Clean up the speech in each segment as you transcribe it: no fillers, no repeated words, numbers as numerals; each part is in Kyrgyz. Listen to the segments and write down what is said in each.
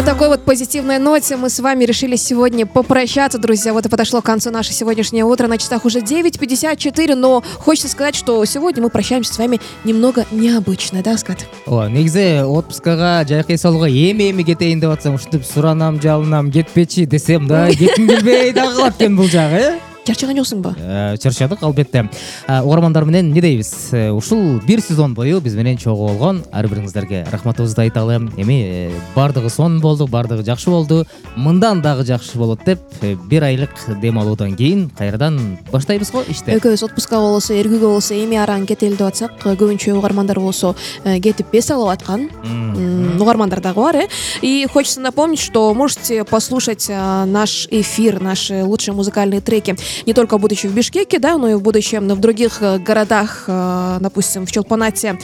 такой вот позитивной ноте мы с вами решили сегодня попрощаться, друзья. Вот и подошло к концу наше сегодняшнее утро. На часах уже 9:54, но хочется сказать, что сегодня мы прощаемся с вами немного необычно, да, Скат? Негизи отпускага жайкай салууга эми кетейин деп атсам ушинтип суранам жалынам кетпечи десем да кетким келбей дагы калат экен бул жагы. Чарчаган жоксуңбу? Чарчадык албетте. Угармандар менен эмне дейбиз? Ушул бир сезон бою биз менен чогуу болгон ар бириңиздерге рахматыбызды айталы. Эми бардыгы сонун болду, бардыгы жакшы болду. Мындан дагы жакшы болот деп бир айлык дем алуудан кийин кайрадан баштайбыз го иште. Экөөбүз отпускага болсо, эргүүгө болсо, эми араң кетели деп атсак, көбүнчө угармандар болсо кетип бес алып аткан. Угармандар дагы бар, И хочется напомнить, что можете послушать наш эфир, наши лучшие музыкальные треки не только будучи в Бишкеке, да, но и в будущем в других городах, допустим, в Чолпанате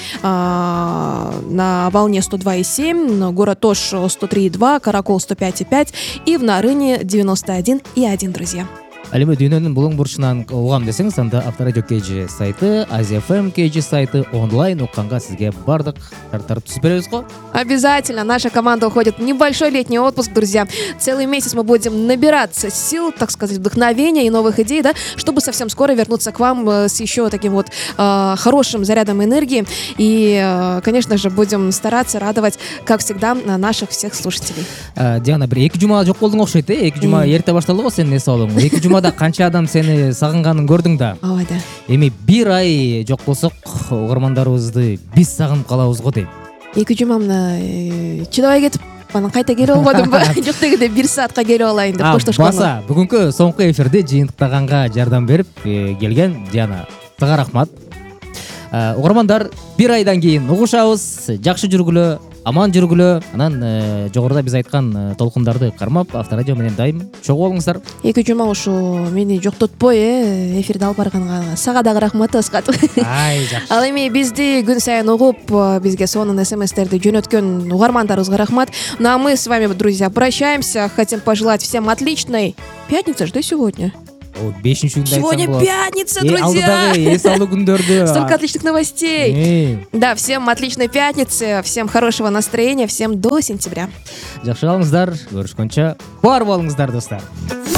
на волне 102,7, город Ош 103,2, Каракол 105,5 и в Нарыне 91,1, друзья. Ал эми дүйнөнүн булуң бурчунан угам десеңиз, анда Авторадио KG сайты, Азия FM KG сайты онлайн укканга сизге бардык тарттарып түзүп беребиз го. Обязательно. Наша команда уходит в небольшой летний отпуск, друзья. Целый месяц мы будем набираться сил, так сказать, вдохновения и новых идей, да, чтобы совсем скоро вернуться к вам с еще таким вот хорошим зарядом энергии. И, конечно же, будем стараться радовать, как всегда, наших всех слушателей. Диана, бир 2 жума жок болдуң окшойт, 2 жума эрте башталды го сенин эс алууң. 2 жумада канча адам сени сагынганын көрдүң да. Ооба да. Эми бир ай жок болсок, угармандарыбызды биз сагынып калабыз го дейм. 2 жумамна чыдабай кетип, анан кайта келе албадым ба? Жок дегенде 1 саатка келип алайын деп коштошкон. Баса, бүгүнкү соңку эфирди жыйынтыктаганга жардам берип келген Диана. Сага рахмат. Угармандар, бир айдан кийин угушабыз. Жакшы жүргүлө, аман жүргүлө. Анан жогоруда биз айткан толкундарды кармап, Авторадио менен дайым чогуу болуңуздар. 2 жума ушу мени жоктотпой, эфирди алып барганга сага дагы рахмат, Аскат. Ай, жакшы. Ал эми бизди күн сайын угуп, бизге сонун смстерди жөнөткөн угармандарыбызга рахмат. Ну а мы с вами, друзья, прощаемся. Хотим пожелать всем отличной пятницы, что сегодня? 5-нчү күндө Сегодня пятница, друзья! Алдыдагы эс алуу күндөрдү. Столько отличных новостей! Да, всем отличной пятницы, всем хорошего настроения, всем до сентября. Жакшы калыңыздар, көрүшкөнчө бар болуңуздар, достор.